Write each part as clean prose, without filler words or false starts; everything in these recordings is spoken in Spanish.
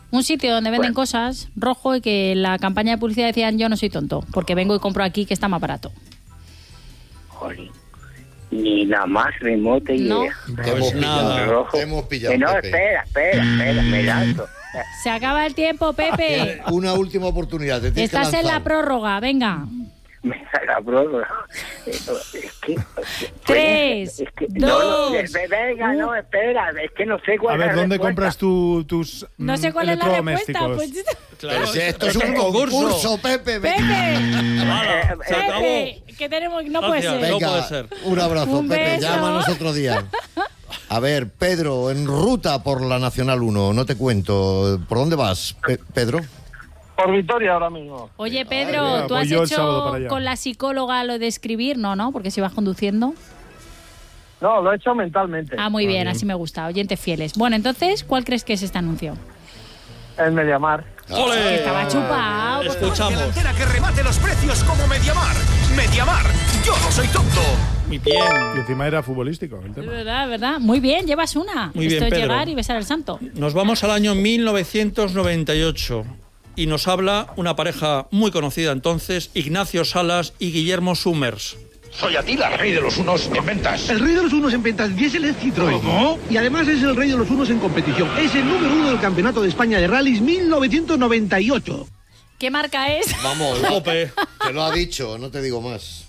Un sitio donde venden cosas, rojo, y que en la campaña de publicidad decían yo no soy tonto, porque vengo y compro aquí que está más barato. Joder. Ni la más remota idea. Pues nada. Rojo. Te hemos pillado, No, Pepe. espera, me lanzo. Se acaba el tiempo, Pepe. Una última oportunidad. Te tienes que Estás en lanzar. la prórroga, venga. Me da la prórroga. Es que... 3, 2... Venga, no, espera, es que no sé cuál A ver, es la ¿dónde respuesta. compras tus No sé cuál es la respuesta. electrodomésticos? Pues... Claro, Pero si esto es un concurso, Pepe. Pepe, Se acabó. Pepe, que tenemos... No puede Gracias. ser. No Venga, puede ser. un abrazo, Un Pepe. beso. Llámanos otro día. A ver, Pedro, en ruta por la Nacional 1, no te cuento. ¿Por dónde vas, Pedro? Por Vitoria ahora mismo. Oye, Pedro, venga, ¿tú voy has yo el sábado hecho para allá. con la psicóloga lo de escribir? No, porque si vas conduciendo. No, lo he hecho mentalmente. Ah, muy bien, así me gusta. Oyentes fieles. Bueno, entonces, ¿cuál crees que es este anuncio? El Mediamar. ¡Ole! Estaba chupado. Escuchamos. Delantera que remate los precios como Mediamar. Mediamar, yo no soy tonto. Mi bien. Y encima era futbolístico el Es tema. verdad, ¿verdad? Muy bien, llevas una. Muy Esto bien, es Pedro. llegar y besar al santo. Nos vamos al año 1998 y nos habla una pareja muy conocida entonces, Ignacio Salas y Guillermo Summers. Soy Atila, rey de los unos en ventas. El rey de los unos en ventas diésel es Citroën. ¿Cómo? Y además es el rey de los unos en competición. Es el número 1 del Campeonato de España de Rallys 1998. ¿Qué marca es? Vamos, Jope. te lo ha dicho, no te digo más.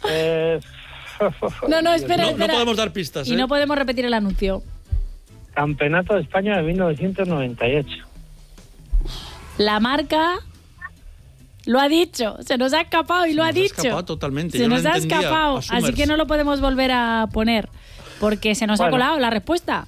No, espera, No espera. podemos dar pistas, Y ¿eh? no podemos repetir el anuncio. Campeonato de España de 1998. La marca... Lo ha dicho, se nos ha escapado y lo ha Se nos ha dicho. escapado totalmente, Se yo no nos ha entendía escapado, a Summers. así que no lo podemos volver a poner, porque se nos ha Bueno. colado la respuesta.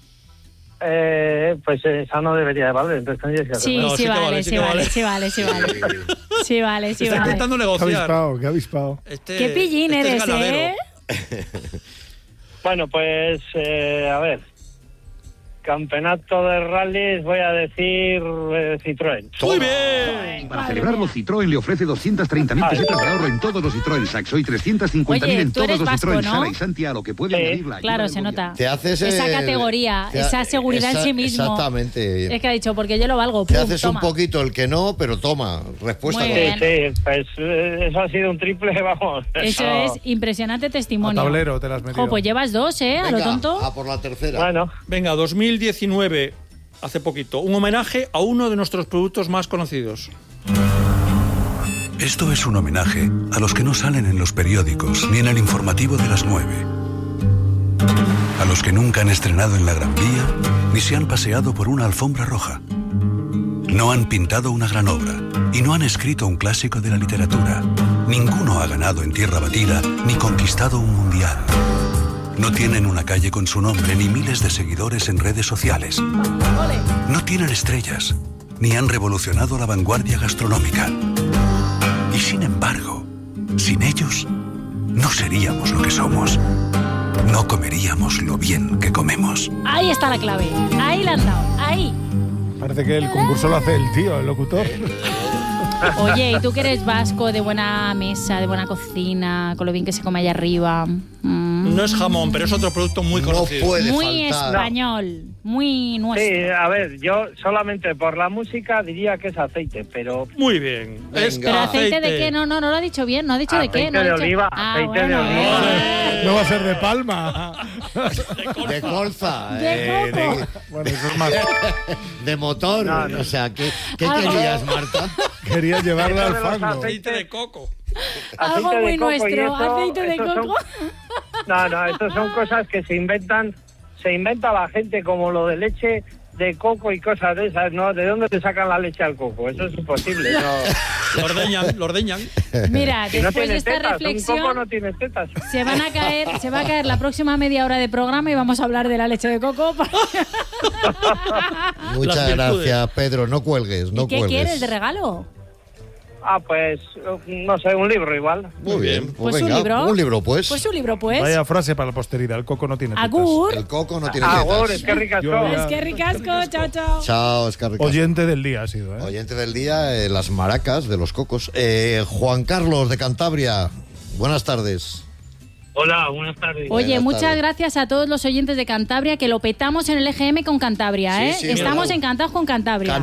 Pues esa no debería de valer, entonces tendrías que Sí, hacerlo. No, sí, sí que vale, vale, sí sí que vale, vale. sí vale, sí vale. Sí vale, sí Está vale. intentando Qué negociar. avispado. Qué pillín este eres, es ganadero. ¿eh? Bueno, pues a ver. Campeonato de rallies, voy a decir Citroën. Muy bien. Para celebrarlo, Citroën le ofrece 230.000 pesetas de ahorro en todos los Citroën Saxo y 350.000 Oye, en tú todos eres los vasco, Citroën ¿no? Sala y Santi, a lo que puede Sí, añadir la ayuda Claro, del se gobierno. nota. Te haces Esa el- categoría, te ha- esa seguridad en sí mismo. Exactamente. Es que ha dicho, porque yo lo valgo. Te pum, haces toma. un poquito el que no, pero toma, respuesta Muy correcta. bien. Sí, pues eso ha sido un triple, vamos. Eso es impresionante testimonio. A tablero te las has metido. Jo, pues llevas dos, ¿eh? A lo Venga, tonto. a por la tercera. Bueno, Venga, 2019, hace poquito, un homenaje a uno de nuestros productos más conocidos. Esto es un homenaje a los que no salen en los periódicos ni en el informativo de las 9. A los que nunca han estrenado en la Gran Vía ni se han paseado por una alfombra roja. No han pintado una gran obra y no han escrito un clásico de la literatura. Ninguno ha ganado en tierra batida ni conquistado un mundial. No tienen una calle con su nombre ni miles de seguidores en redes sociales. No tienen estrellas ni han revolucionado la vanguardia gastronómica. Y sin embargo, sin ellos, no seríamos lo que somos. No comeríamos lo bien que comemos. Ahí está la clave. Ahí la han dado. Ahí. Parece que el concurso lo hace el tío, el locutor. Oye, ¿y tú que eres vasco, de buena mesa, de buena cocina, con lo bien que se come allá arriba? No es jamón, pero es otro producto muy No conocido. puede Muy faltar. español, muy nuestro. sí, a ver, yo solamente por la música diría que es aceite, pero Muy bien. Es Venga. ¿Pero aceite de qué? No lo ha dicho bien, no ha dicho de qué. Aceite No ha de dicho... oliva, Ah, aceite de bueno, oliva. No va a ser de palma. De colza. De coco. Bueno, eso es más. de motor. No, no. O sea, ¿qué Algo- querías, Marta? Quería llevarla al Eso de los fango. aceite de coco. Algo aceite de muy coco y nuestro, eso- aceite de esos son- coco. No, estos son cosas que se inventa la gente, como lo de leche de coco y cosas de esas, ¿no? ¿De dónde te sacan la leche al coco? Eso es imposible, no. Lo ordeñan. Mira, Si no después de tiene esta tetas, un reflexión coco no tiene tetas. se va a caer la próxima media hora de programa y vamos a hablar de la leche de coco. Muchas Las virtudes. gracias, Pedro. No cuelgues, no ¿Y qué cuelgues. quieres de regalo? Ah, pues, no sé, un libro igual. Muy bien. Pues venga, un libro. Un libro, pues. Pues un libro, pues. Vaya frase para la posteridad. El coco no tiene tetas. Agur. El coco no tiene Agur, tetas. es que ricasco. Yo Es que ricasco, chao, chao. Chao, Escarricas. Oyente del día ha sido, ¿eh? Oyente del día, las maracas de los cocos. Juan Carlos de Cantabria, buenas tardes. Hola, buenas tardes. Oye, Buenas muchas tardes. gracias a todos los oyentes de Cantabria, que lo petamos en el EGM con Cantabria, ¿eh? Sí, sí, Estamos mira. encantados con Cantabria.